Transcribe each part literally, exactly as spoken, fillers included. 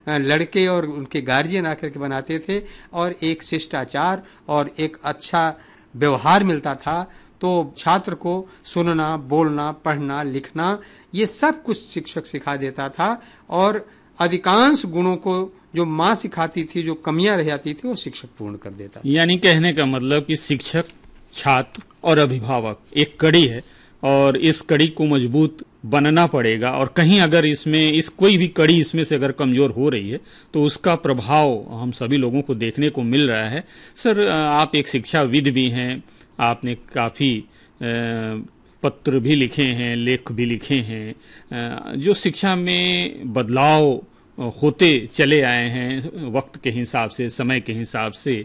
लड़के और उनके गार्जियन आकर के बनाते थे और एक शिष्टाचार और एक अच्छा व्यवहार मिलता था। तो छात्र को सुनना, बोलना, पढ़ना, लिखना ये सब कुछ शिक्षक सिखा देता था और अधिकांश गुणों को जो माँ सिखाती थी, जो कमियां रह जाती थी, वो शिक्षक पूर्ण कर देता था। यानी कहने का मतलब कि शिक्षक, छात्र और अभिभावक एक कड़ी है और इस कड़ी को मजबूत बनना पड़ेगा और कहीं अगर इसमें इस कोई भी कड़ी इसमें से अगर कमजोर हो रही है तो उसका प्रभाव हम सभी लोगों को देखने को मिल रहा है। सर, आप एक शिक्षाविद भी हैं, आपने काफ़ी पत्र भी लिखे हैं, लेख भी लिखे हैं जो शिक्षा में बदलाव होते चले आए हैं वक्त के हिसाब से, समय के हिसाब से।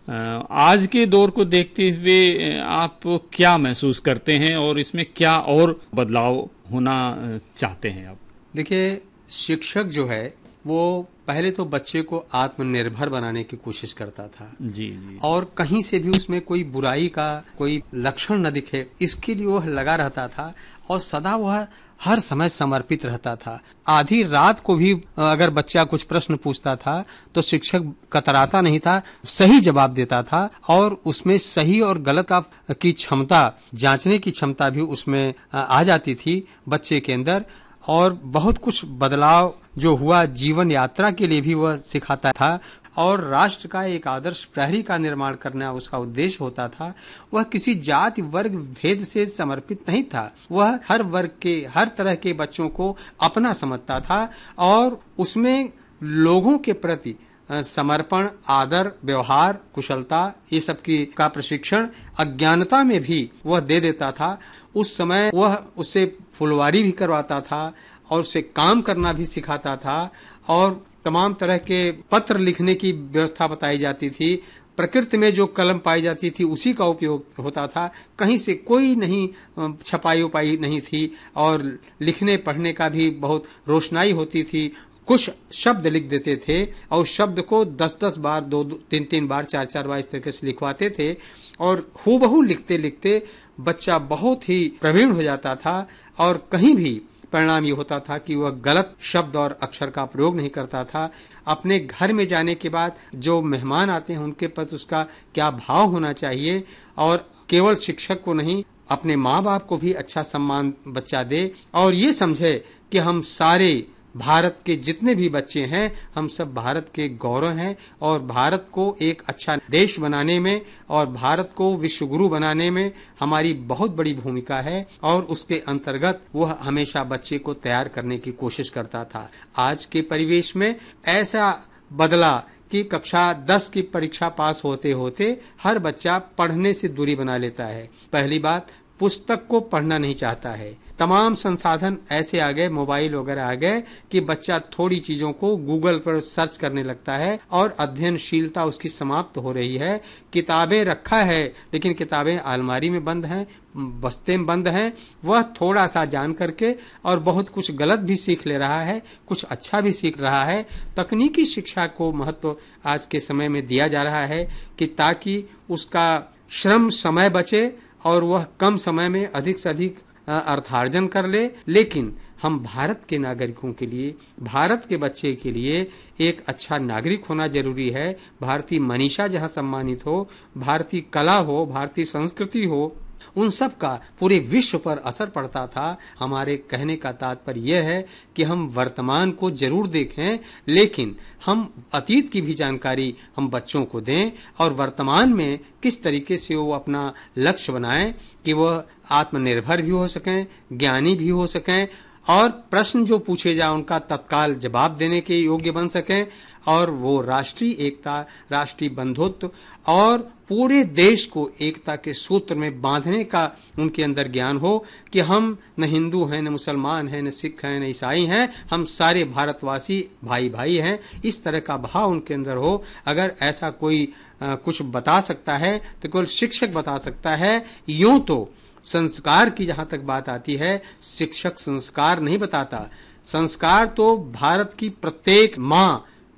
आज के दौर को देखते हुए आप क्या महसूस करते हैं और इसमें क्या और बदलाव होना चाहते हैं आप? देखिए, शिक्षक जो है वो पहले तो बच्चे को आत्मनिर्भर बनाने की कोशिश करता था जी जी और कहीं से भी उसमें कोई बुराई का कोई लक्षण न दिखे, इसके लिए वह लगा रहता था और सदा वह हर समय समर्पित रहता था। आधी रात को भी अगर बच्चा कुछ प्रश्न पूछता था तो शिक्षक कतराता नहीं था, सही जवाब देता था और उसमें सही और गलत का की क्षमता, जांचने की क्षमता भी उसमें आ जाती थी बच्चे के अंदर। और बहुत कुछ बदलाव जो हुआ जीवन यात्रा के लिए भी वह सिखाता था और राष्ट्र का एक आदर्श प्रहरी का निर्माण करना उसका उद्देश्य होता था। वह किसी जाति वर्ग भेद से समर्पित नहीं था, वह हर वर्ग के, हर तरह के बच्चों को अपना समझता था और उसमें लोगों के प्रति समर्पण, आदर, व्यवहार, कुशलता ये सब की का प्रशिक्षण अज्ञानता में भी वह दे देता था। उस समय वह उससे फुलवारी भी करवाता था और उसे काम करना भी सिखाता था और तमाम तरह के पत्र लिखने की व्यवस्था बताई जाती थी। प्रकृति में जो कलम पाई जाती थी उसी का उपयोग होता था, कहीं से कोई नहीं छपाई उपाई नहीं थी और लिखने पढ़ने का भी बहुत रोशनाई होती थी। कुछ शब्द लिख देते थे और शब्द को दस दस बार, दो दो तीन तीन बार, चार चार बार इस तरीके से लिखवाते थे और हूबहू लिखते लिखते बच्चा बहुत ही प्रवीण हो जाता था और कहीं भी परिणाम ये होता था कि वह गलत शब्द और अक्षर का प्रयोग नहीं करता था। अपने घर में जाने के बाद जो मेहमान आते हैं उनके प्रति उसका क्या भाव होना चाहिए और केवल शिक्षक को नहीं, अपने माँ बाप को भी अच्छा सम्मान बच्चा दे और ये समझे कि हम सारे भारत के जितने भी बच्चे हैं हम सब भारत के गौरव हैं और भारत को एक अच्छा देश बनाने में और भारत को विश्व गुरु बनाने में हमारी बहुत बड़ी भूमिका है और उसके अंतर्गत वह हमेशा बच्चे को तैयार करने की कोशिश करता था। आज के परिवेश में ऐसा बदला कि कक्षा दस की परीक्षा पास होते होते हर बच्चा पढ़ने से दूरी बना लेता है। पहली बात, पुस्तक को पढ़ना नहीं चाहता है। तमाम संसाधन ऐसे आ गए, मोबाइल वगैरह आ गए कि बच्चा थोड़ी चीजों को गूगल पर सर्च करने लगता है और अध्ययनशीलता उसकी समाप्त हो रही है। किताबें रखा है लेकिन किताबें अलमारी में बंद हैं, बस्ते में बंद हैं। वह थोड़ा सा जान करके और बहुत कुछ गलत भी सीख ले रहा है, कुछ अच्छा भी सीख रहा है। तकनीकी शिक्षा को महत्व आज के समय में दिया जा रहा है कि ताकि उसका श्रम समय बचे और वह कम समय में अधिक से अधिक अर्थार्जन कर ले। लेकिन हम भारत के नागरिकों के लिए, भारत के बच्चे के लिए एक अच्छा नागरिक होना जरूरी है। भारतीय मनीषा जहाँ सम्मानित हो, भारतीय कला हो, भारतीय संस्कृति हो, उन सब का पूरे विश्व पर असर पड़ता था। हमारे कहने का तात्पर्य यह है कि हम वर्तमान को जरूर देखें लेकिन हम अतीत की भी जानकारी हम बच्चों को दें और वर्तमान में किस तरीके से वो अपना लक्ष्य बनाएं कि वह आत्मनिर्भर भी हो सकें, ज्ञानी भी हो सकें और प्रश्न जो पूछे जाए उनका तत्काल जवाब देने के योग्य बन सकें और वो राष्ट्रीय एकता, राष्ट्रीय बंधुत्व और पूरे देश को एकता के सूत्र में बांधने का उनके अंदर ज्ञान हो कि हम न हिंदू हैं, न मुसलमान हैं, न सिख हैं, न ईसाई हैं, हम सारे भारतवासी भाई भाई हैं। इस तरह का भाव उनके अंदर हो। अगर ऐसा कोई आ, कुछ बता सकता है तो केवल शिक्षक बता सकता है। यूं तो संस्कार की जहां तक बात आती है, शिक्षक संस्कार नहीं बताता। संस्कार तो भारत की प्रत्येक माँ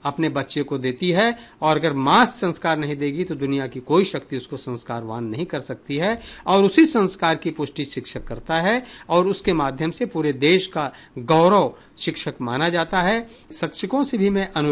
अपने बच्चे को देती है, और अगर माँ संस्कार नहीं देगी तो दुनिया की कोई शक्ति उसको संस्कारवान नहीं कर सकती है। और उसी संस्कार की पुष्टि शिक्षक करता है, और उसके माध्यम से पूरे देश का गौरव शिक्षक माना जाता है। शिक्षकों से भी मैं अनुरोध